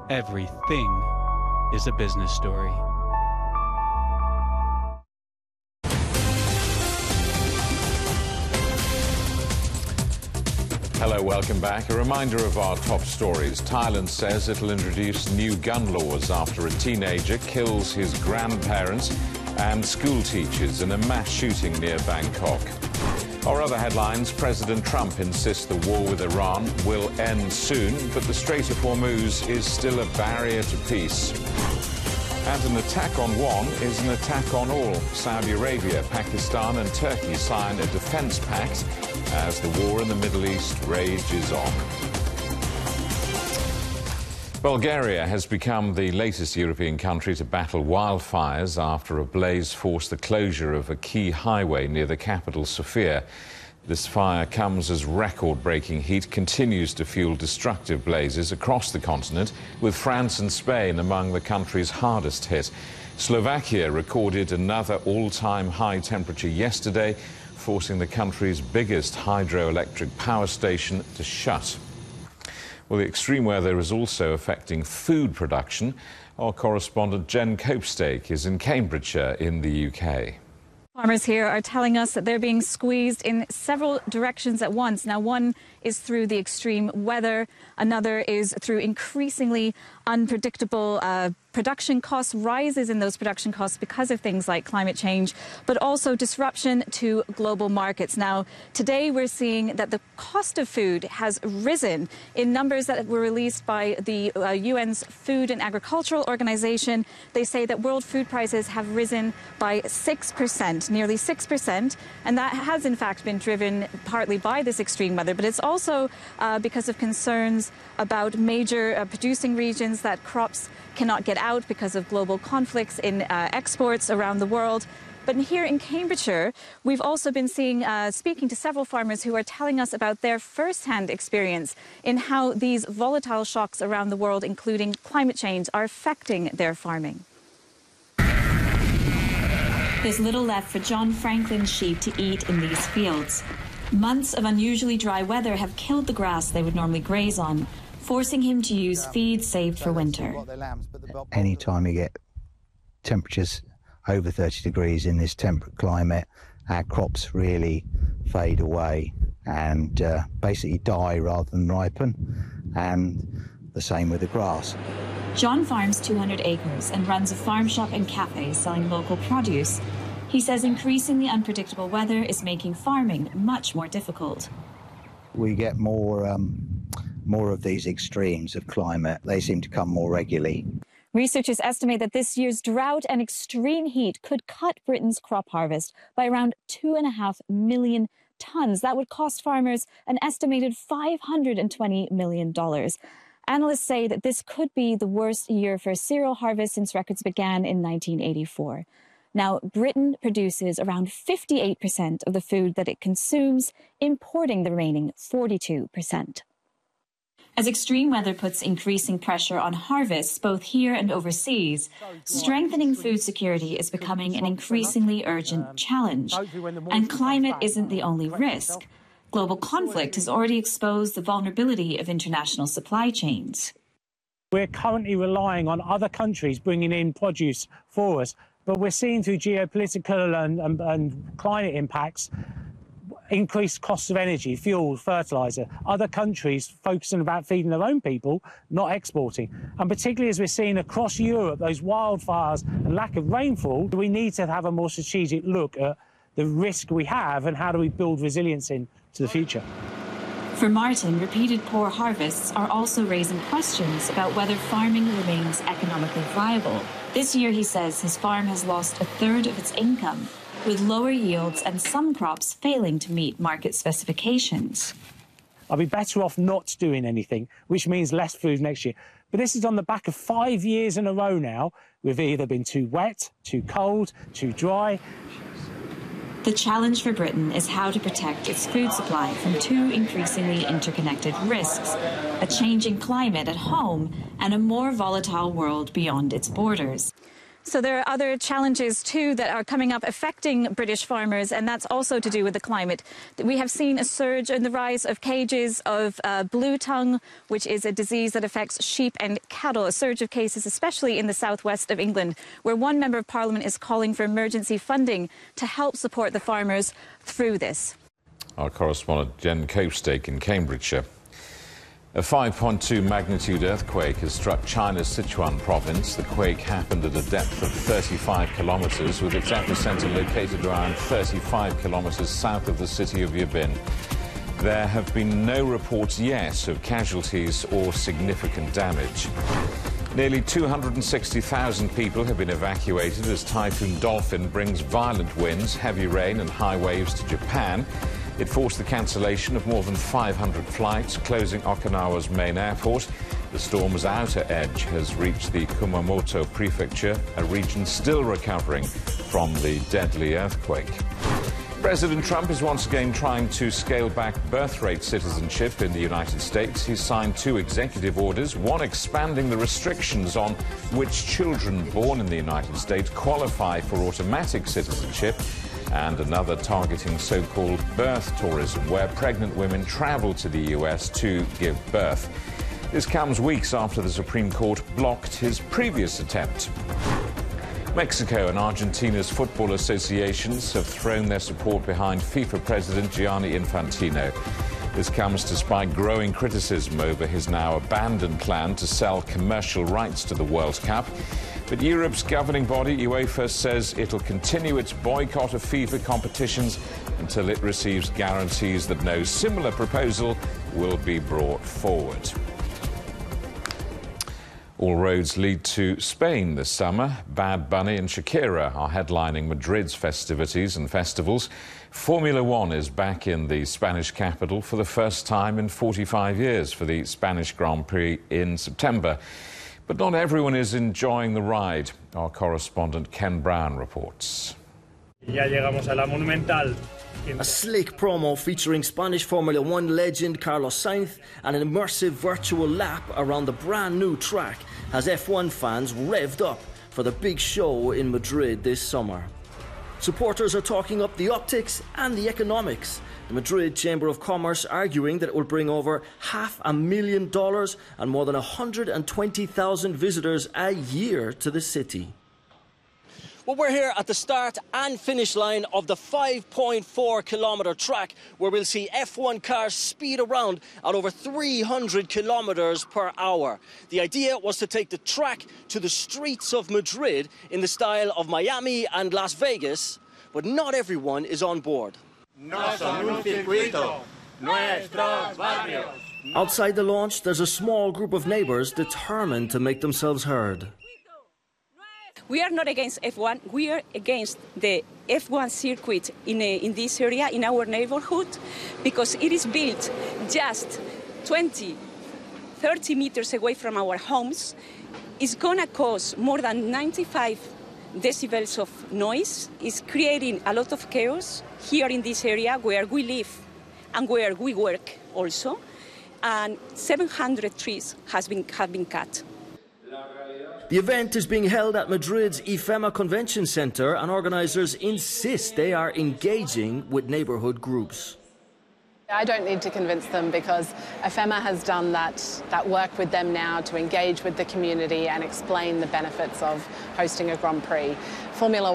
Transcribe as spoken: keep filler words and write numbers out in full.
Everything is a business story. Hello, welcome back. A reminder of our top stories. Thailand says it'll introduce new gun laws after a teenager kills his grandparents and school teachers in a mass shooting near Bangkok. Our other headlines, President Trump insists the war with Iran will end soon, but the Strait of Hormuz is still a barrier to peace. And an attack on one is an attack on all. Saudi Arabia, Pakistan and Turkey sign a defence pact as the war in the Middle East rages on. Bulgaria has become the latest European country to battle wildfires after a blaze forced the closure of a key highway near the capital, Sofia. This fire comes as record-breaking heat continues to fuel destructive blazes across the continent, with France and Spain among the countries hardest hit. Slovakia recorded another all-time high temperature yesterday, forcing the country's biggest hydroelectric power station to shut. Well, the extreme weather is also affecting food production. Our correspondent Jen Copestake is in Cambridgeshire in the U K. Farmers here are telling us that they're being squeezed in several directions at once. Now, one is through the extreme weather. Another is through increasingly unpredictable uh, production costs, rises in those production costs because of things like climate change, but also disruption to global markets. Now, today we're seeing that the cost of food has risen in numbers that were released by the uh, U N's Food and Agricultural Organization. They say that world food prices have risen by six percent, nearly six percent, and that has in fact been driven partly by this extreme weather, but it's also uh, because of concerns about major uh, producing regions that crops cannot get out because of global conflicts in uh, exports around the world. But here in Cambridgeshire, we've also been seeing, uh, speaking to several farmers who are telling us about their first-hand experience in how these volatile shocks around the world, including climate change, are affecting their farming. There's little left for John Franklin's sheep to eat in these fields. Months of unusually dry weather have killed the grass they would normally graze on, forcing him to use feed saved for winter. Any time you get temperatures over thirty degrees in this temperate climate, our crops really fade away and uh, basically die rather than ripen, and the same with the grass. John farms two hundred acres and runs a farm shop and cafe selling local produce. He says increasingly unpredictable weather is making farming much more difficult. We get more um, more of these extremes of climate. They seem to come more regularly. Researchers estimate that this year's drought and extreme heat could cut Britain's crop harvest by around two and a half million tons. That would cost farmers an estimated five hundred twenty million dollars. Analysts say that this could be the worst year for cereal harvest since records began in nineteen eighty-four. Now, Britain produces around fifty-eight percent of the food that it consumes, importing the remaining forty-two percent. As extreme weather puts increasing pressure on harvests both here and overseas, strengthening food security is becoming an increasingly urgent challenge. And climate isn't the only risk. Global conflict has already exposed the vulnerability of international supply chains. We're currently relying on other countries bringing in produce for us, but we're seeing through geopolitical and, and, and climate impacts increased costs of energy, fuel, fertiliser. Other countries focusing about feeding their own people, not exporting. And particularly as we're seeing across Europe, those wildfires and lack of rainfall, we need to have a more strategic look at the risk we have and how do we build resilience into the future. For Martin, repeated poor harvests are also raising questions about whether farming remains economically viable. This year, he says, his farm has lost a third of its income, with lower yields and some crops failing to meet market specifications. I'll be better off not doing anything, which means less food next year. But this is on the back of five years in a row now. We've either been too wet, too cold, too dry. The challenge for Britain is how to protect its food supply from two increasingly interconnected risks: a changing climate at home and a more volatile world beyond its borders. So there are other challenges, too, that are coming up affecting British farmers, and that's also to do with the climate. We have seen a surge in the rise of cages of uh, blue tongue, which is a disease that affects sheep and cattle, a surge of cases, especially in the southwest of England, where one member of Parliament is calling for emergency funding to help support the farmers through this. Our correspondent Jen Copestake in Cambridgeshire. A five point two magnitude earthquake has struck China's Sichuan province. The quake happened at a depth of thirty-five kilometres, with its epicenter located around thirty-five kilometres south of the city of Yibin. There have been no reports yet of casualties or significant damage. Nearly two hundred sixty thousand people have been evacuated as Typhoon Dolphin brings violent winds, heavy rain and high waves to Japan. It forced the cancellation of more than five hundred flights, closing Okinawa's main airport. The storm's outer edge has reached the Kumamoto prefecture, a region still recovering from the deadly earthquake. President Trump is once again trying to scale back birth-rate citizenship in the United States. He's signed two executive orders, one expanding the restrictions on which children born in the United States qualify for automatic citizenship, and another targeting so-called birth tourism, where pregnant women travel to the U S to give birth. This comes weeks after the Supreme Court blocked his previous attempt. Mexico and Argentina's football associations have thrown their support behind FIFA President Gianni Infantino. This comes despite growing criticism over his now abandoned plan to sell commercial rights to the World Cup. But Europe's governing body, UEFA, says it'll continue its boycott of FIFA competitions until it receives guarantees that no similar proposal will be brought forward. All roads lead to Spain this summer. Bad Bunny and Shakira are headlining Madrid's festivities and festivals. Formula One is back in the Spanish capital for the first time in forty-five years for the Spanish Grand Prix in September. But not everyone is enjoying the ride. Our correspondent Ken Brown reports. Ya llegamos a la Monumental. A slick promo featuring Spanish Formula One legend Carlos Sainz and an immersive virtual lap around the brand new track has F one fans revved up for the big show in Madrid this summer. Supporters are talking up the optics and the economics. The Madrid Chamber of Commerce arguing that it will bring over half a million dollars and more than one hundred twenty thousand visitors a year to the city. Well, we're here at the start and finish line of the five point four kilometre track, where we'll see F one cars speed around at over three hundred kilometres per hour. The idea was to take the track to the streets of Madrid in the style of Miami and Las Vegas, but not everyone is on board. No son un circuito, nuestros barrios. Outside the launch, there's a small group of neighbours determined to make themselves heard. We are not against F one, we are against the F one circuit in, a, in this area, in our neighborhood, because it is built just twenty, thirty meters away from our homes. It's gonna cause more than ninety-five decibels of noise. It's creating a lot of chaos here in this area where we live and where we work also. And seven hundred trees has been, have been cut. The event is being held at Madrid's IFEMA Convention Centre, and organisers insist they are engaging with neighbourhood groups. I don't need to convince them, because IFEMA has done that, that work with them now to engage with the community and explain the benefits of hosting a Grand Prix. Formula